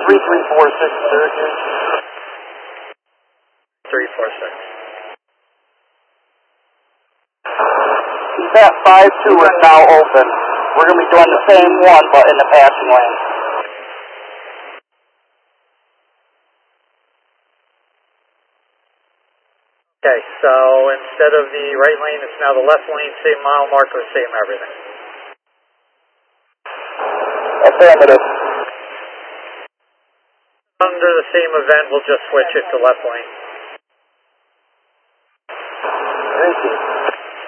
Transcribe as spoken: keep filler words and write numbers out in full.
three three four six Syracuse. three four six. That five two is now open. We're going to be doing the same one, but in the passing lane. Okay, so instead of the right lane, it's now the left lane, same mile marker, same everything. Affirmative. Under the same event, we'll just switch it to left lane. Thank you.